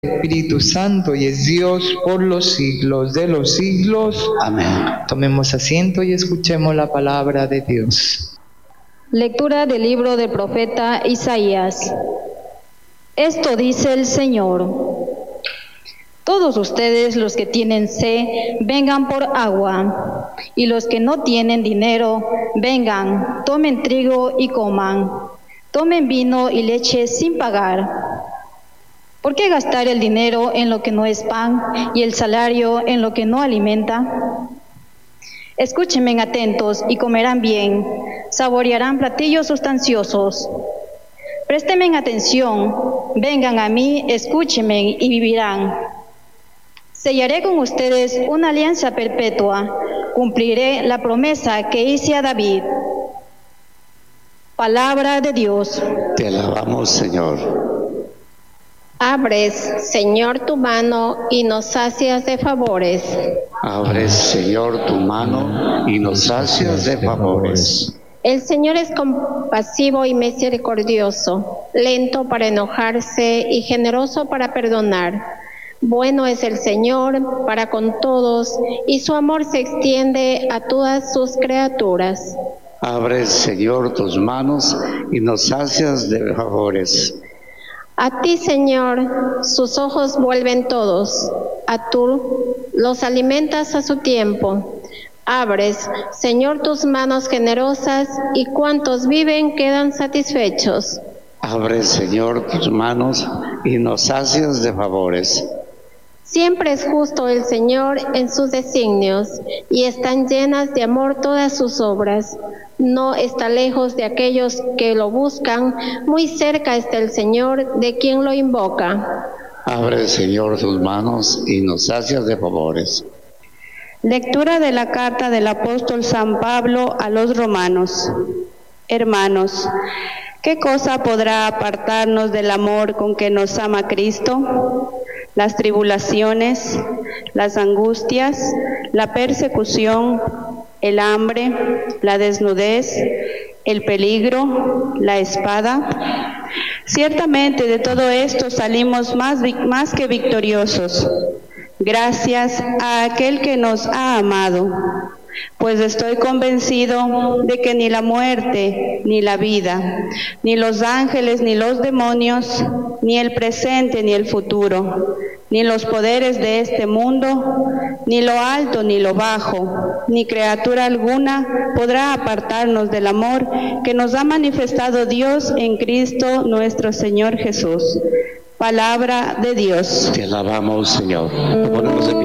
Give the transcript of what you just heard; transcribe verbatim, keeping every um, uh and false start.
Espíritu Santo, y es Dios por los siglos de los siglos. Amén. Tomemos asiento y escuchemos la palabra de Dios. Lectura del libro del profeta Isaías. Esto dice el Señor: todos ustedes los que tienen sed, vengan por agua, y los que no tienen dinero, vengan, tomen trigo y coman, tomen vino y leche sin pagar. ¿Por qué gastar el dinero en lo que no es pan y el salario en lo que no alimenta? Escúchenme atentos y comerán bien, saborearán platillos sustanciosos. Préstenme atención, vengan a mí, escúchenme y vivirán. Sellaré con ustedes una alianza perpetua, cumpliré la promesa que hice a David. Palabra de Dios. Te alabamos, Señor. Abres, Señor, tu mano y nos sacias de favores. Abres, Señor, tu mano y nos sacias de favores. El Señor es compasivo y misericordioso, lento para enojarse y generoso para perdonar. Bueno es el Señor para con todos, y su amor se extiende a todas sus criaturas. Abres, Señor, tus manos y nos sacias de favores. A ti, Señor, sus ojos vuelven todos, a tú los alimentas a su tiempo. Abres, Señor, tus manos generosas, y cuantos viven quedan satisfechos. Abres, Señor, tus manos y nos sacias de favores. Siempre es justo el Señor en sus designios, y están llenas de amor todas sus obras. No está lejos de aquellos que lo buscan, muy cerca está el Señor de quien lo invoca. Abre, Señor, tus manos y nos sacias de favores. Lectura de la carta del apóstol San Pablo a los romanos. Hermanos, ¿qué cosa podrá apartarnos del amor con que nos ama Cristo? Las tribulaciones, las angustias, la persecución, el hambre, la desnudez, el peligro, la espada. Ciertamente de todo esto salimos más, más que victoriosos, gracias a aquel que nos ha amado. Pues estoy convencido de que ni la muerte, ni la vida, ni los ángeles, ni los demonios, ni el presente, ni el futuro, ni los poderes de este mundo, ni lo alto, ni lo bajo, ni criatura alguna podrá apartarnos del amor que nos ha manifestado Dios en Cristo nuestro Señor Jesús. Palabra de Dios. Te alabamos, Señor. Ponemos de pie.